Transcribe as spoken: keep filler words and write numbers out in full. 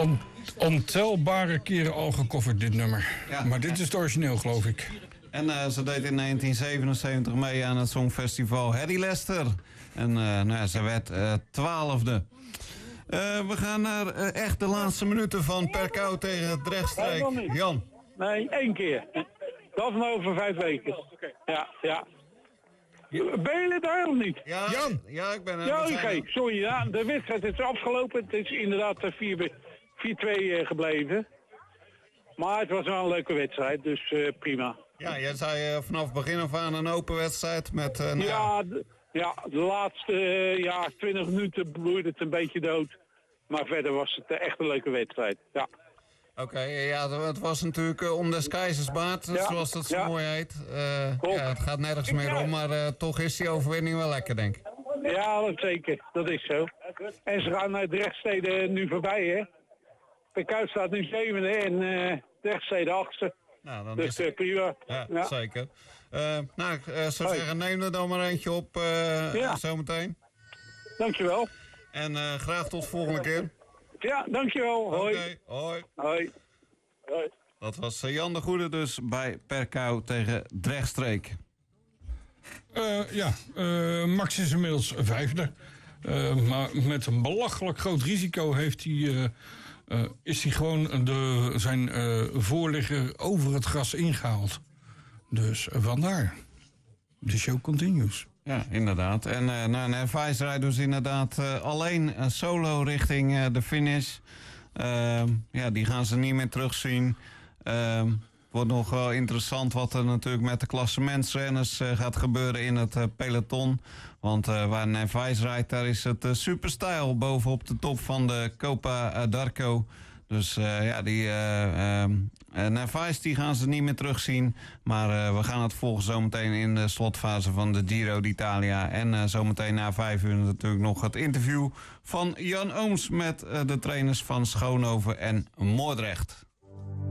On, ontelbare keren al gecoverd, dit nummer. Ja. Maar dit is het origineel, geloof ik. En uh, ze deed in negentien zevenenzeventig mee aan het Songfestival Harry Lester. En uh, nou ja, ze werd uh, twaalfde. Uh, we gaan naar uh, echt de laatste minuten van Perkau tegen Drechtstreek. Jan. Nee, één keer. Dat is nou over vijf weken. Ja, ja. Ben je daar of niet? Ja, Jan. Ja, ik ben er. Ja, oké. Okay. Sorry, ja, de wedstrijd is afgelopen. Het is inderdaad vier twee gebleven. Maar het was wel een leuke wedstrijd, dus uh, prima. Ja, jij zei uh, vanaf begin af aan een open wedstrijd met... Uh, nou ja, de, ja, de laatste uh, ja, twintig minuten bloeide het een beetje dood. Maar verder was het uh, echt een leuke wedstrijd, ja. Oké, okay, ja, het was natuurlijk uh, om des keizers baard, ja, zoals dat zo ja. mooi heet. Uh, ja, het gaat nergens meer om, maar uh, toch is die overwinning wel lekker, denk ik. Ja, dat zeker. Dat is zo. En ze gaan naar de Drechtsteden nu voorbij, hè. Perkau staat nu zevende en uh, Drechtsteden achtste. Nou, dan dus is het... uh, prima. Ja, ja. Zeker. Uh, nou, ik uh, zou Hoi. zeggen, neem er dan maar eentje op uh, ja. zometeen. Dankjewel. En uh, graag tot de volgende keer. Ja, dankjewel. Hoi. Okay, hoi. Hoi. Hoi. Dat was Jan de Goede dus bij Perkau tegen Drechtstreek. Uh, ja, uh, Max is inmiddels vijfde. Uh, maar met een belachelijk groot risico heeft hij, uh, uh, is hij gewoon de, zijn uh, voorligger over het gras ingehaald. Dus uh, vandaar. De show continues. Ja, inderdaad. En uh, nou, Nervais rijdt dus inderdaad uh, alleen uh, solo richting uh, de finish. Uh, ja, die gaan ze niet meer terugzien. Uh, wordt nog wel interessant wat er natuurlijk met de klassementsrenners uh, gaat gebeuren in het uh, peloton. Want uh, waar Nervais rijdt, daar is het uh, super stijl bovenop de top van de Copa d'Arco. Dus uh, ja, die uh, uh, Nervais die gaan ze niet meer terugzien. Maar uh, we gaan het volgen zometeen in de slotfase van de Giro d'Italia. En uh, zometeen na vijf uur natuurlijk nog het interview van Jan Ooms met uh, de trainers van Schoonhoven en Moordrecht.